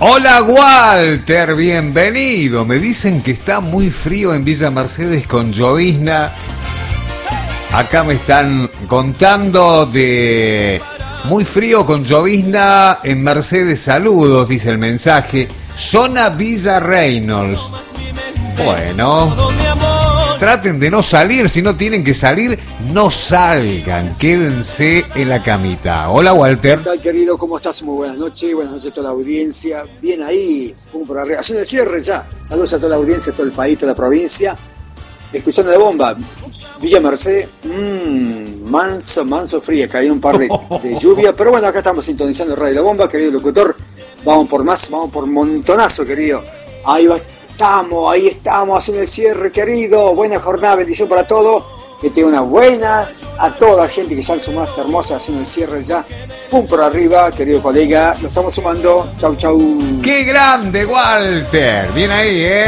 Hola Walter, bienvenido. Me dicen que está muy frío en Villa Mercedes con llovizna. Acá me están contando de muy frío con llovizna en Mercedes. Saludos, dice el mensaje. Zona Villa Reynolds. Bueno, traten de no salir. Si no tienen que salir, no salgan. Quédense en la camita. Hola Walter. ¿Qué tal, querido? ¿Cómo estás? Muy buenas noches a toda la audiencia. Bien ahí, pum por arriba. Haciendo el cierre ya. Saludos a toda la audiencia, a todo el país, toda la provincia. Escuchando la bomba. Villa Mercedes, manso fría. Caído un par de lluvia. Pero bueno, acá estamos sintonizando Radio La Bomba, querido locutor. Vamos por más, vamos por montonazo, querido. Ahí estamos haciendo el cierre, querido. Buena jornada, bendición para todos. Que tenga unas buenas a toda la gente que se han sumado a esta hermosa haciendo el cierre ya. Pum por arriba, querido colega. Lo estamos sumando. Chau. ¡Qué grande, Walter! Bien ahí,